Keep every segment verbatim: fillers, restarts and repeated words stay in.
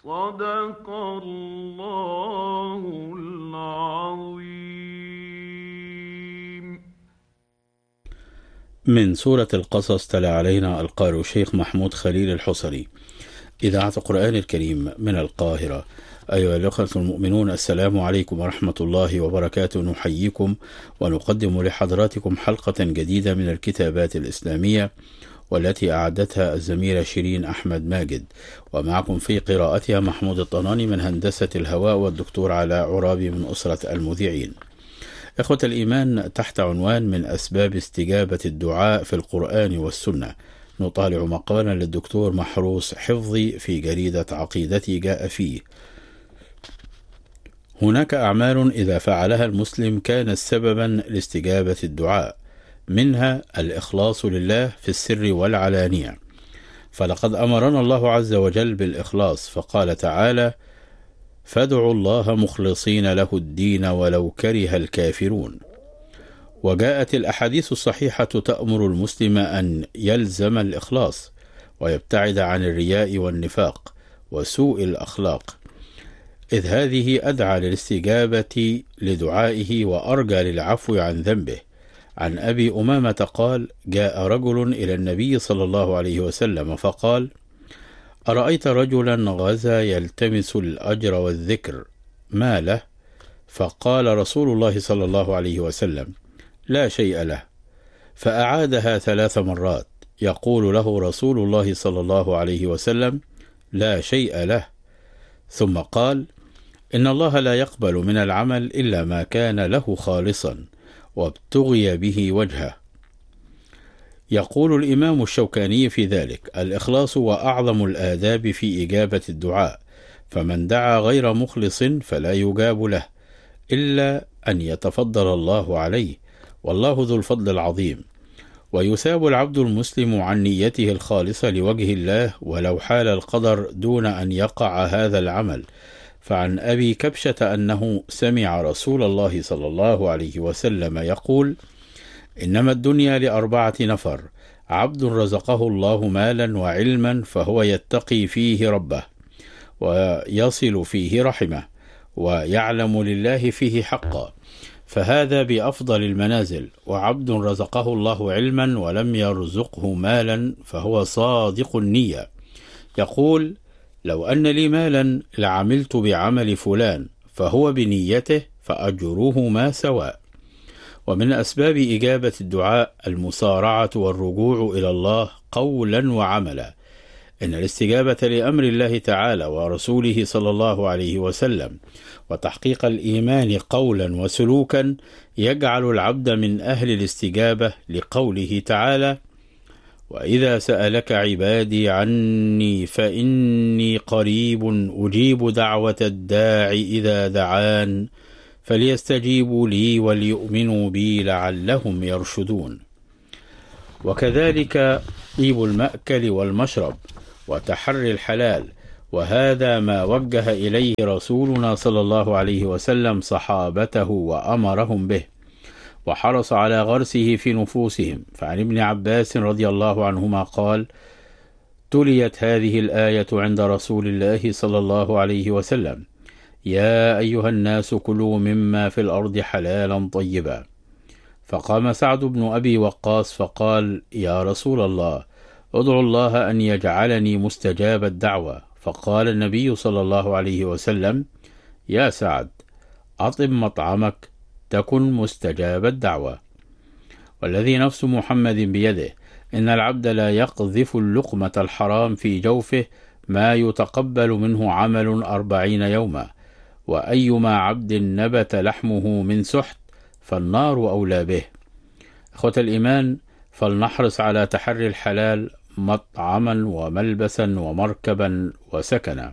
صدق الله العظيم. من سورة القصص تلا علينا القارئ الشيخ محمود خليل الحصري، إذاعة القرآن الكريم من القاهرة. أيها الأخوة المؤمنون، السلام عليكم ورحمة الله وبركاته. نحييكم ونقدم لحضراتكم حلقة جديدة من الكتابات الإسلامية، والتي أعدتها الزميلة شيرين أحمد ماجد، ومعكم في قراءتها محمود الطناني من هندسة الهواء، والدكتور علاء عرابي من أسرة المذيعين. إخوة الإيمان، تحت عنوان من أسباب استجابة الدعاء في القرآن والسنة، نطالع مقالا للدكتور محروس حفظي في جريدة عقيدتي جاء فيه: هناك أعمال إذا فعلها المسلم كانت سببا لاستجابة الدعاء، منها الإخلاص لله في السر والعلانية، فلقد أمرنا الله عز وجل بالإخلاص، فقال تعالى: فادعوا الله مخلصين له الدين ولو كره الكافرون. وجاءت الأحاديث الصحيحة تأمر المسلم أن يلزم الإخلاص ويبتعد عن الرياء والنفاق وسوء الأخلاق، إذ هذه أدعى للاستجابة لدعائه وأرجى للعفو عن ذنبه. عن أبي أمامة قال: جاء رجل إلى النبي صلى الله عليه وسلم فقال: أرأيت رجلا غزا يلتمس الأجر والذكر، ما له؟ فقال رسول الله صلى الله عليه وسلم: لا شيء له. فأعادها ثلاث مرات، يقول له رسول الله صلى الله عليه وسلم: لا شيء له. ثم قال: إن الله لا يقبل من العمل إلا ما كان له خالصا وابتغي به وجهه. يقول الإمام الشوكاني في ذلك: الإخلاص هو أعظم الآداب في إجابة الدعاء، فمن دعا غير مخلص فلا يجاب له إلا أن يتفضل الله عليه، والله ذو الفضل العظيم. ويثاب العبد المسلم عن نيته الخالصة لوجه الله ولو حال القدر دون أن يقع هذا العمل. فعن أبي كبشة أنه سمع رسول الله صلى الله عليه وسلم يقول: إنما الدنيا لأربعة نفر: عبد رزقه الله مالا وعلما فهو يتقي فيه ربه، ويصل فيه رحمه، ويعلم لله فيه حقا، فهذا بأفضل المنازل. وعبد رزقه الله علما ولم يرزقه مالا فهو صادق النية، يقول: لو أن لي مالا لعملت بعمل فلان، فهو بنيته فأجرهما سواء. ومن أسباب إجابة الدعاء المسارعة والرجوع إلى الله قولا وعملا. إن الاستجابة لأمر الله تعالى ورسوله صلى الله عليه وسلم وتحقيق الإيمان قولا وسلوكا يجعل العبد من أهل الاستجابة، لقوله تعالى: وإذا سألك عبادي عني فإني قريب أجيب دعوة الداع إذا دعان فليستجيبوا لي وليؤمنوا بي لعلهم يرشدون. وكذلك طيب المأكل والمشرب وتحري الحلال، وهذا ما وجه إليه رسولنا صلى الله عليه وسلم صحابته وأمرهم به، وحرص على غرسه في نفوسهم. فعن ابن عباس رضي الله عنهما قال: تليت هذه الآية عند رسول الله صلى الله عليه وسلم: يا أيها الناس كلوا مما في الأرض حلالا طيبا. فقام سعد بن أبي وقاص فقال: يا رسول الله، ادعو الله أن يجعلني مستجاب الدعوة. فقال النبي صلى الله عليه وسلم: يا سعد، أطب مطعمك تكن مستجاب الدعوة. والذي نفس محمد بيده إن العبد لا يقذف اللقمة الحرام في جوفه ما يتقبل منه عمل أربعين يوما، وأيما عبد نبت لحمه من سحت فالنار أولى به. إخوة الإيمان، فلنحرص على تحري الحلال مطعما وملبسا ومركبا وسكنا،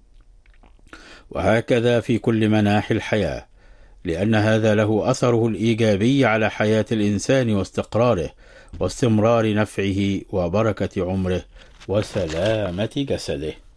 وهكذا في كل مناحي الحياة، لأن هذا له أثره الإيجابي على حياة الإنسان واستقراره واستمرار نفعه وبركة عمره وسلامة جسده.